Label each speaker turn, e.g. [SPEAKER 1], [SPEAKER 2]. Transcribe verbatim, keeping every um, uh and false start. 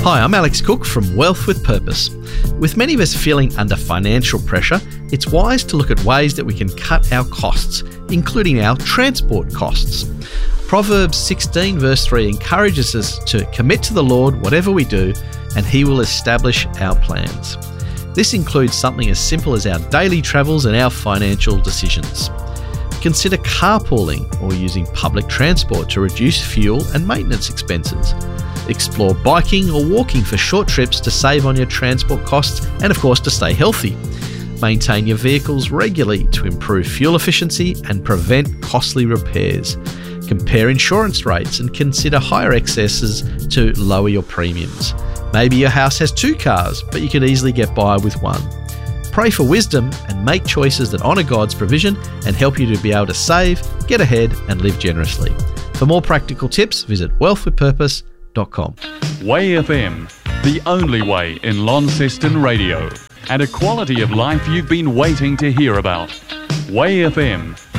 [SPEAKER 1] Hi, I'm Alex Cook from Wealth with Purpose. With many of us feeling under financial pressure, it's wise to look at ways that we can cut our costs, including our transport costs. Proverbs sixteen verse three encourages us to commit to the Lord whatever we do, and He will establish our plans. This includes something as simple as our daily travels and our financial decisions. Consider carpooling or using public transport to reduce fuel and maintenance expenses. Explore biking or walking for short trips to save on your transport costs and, of course, to stay healthy. Maintain your vehicles regularly to improve fuel efficiency and prevent costly repairs. Compare insurance rates and consider higher excesses to lower your premiums. Maybe your house has two cars, but you could easily get by with one. Pray for wisdom and make choices that honour God's provision and help you to be able to save, get ahead and live generously. For more practical tips, visit wealth with purpose dot com.
[SPEAKER 2] Way F M, the only way in Launceston radio, and a quality of life you've been waiting to hear about. Way F M,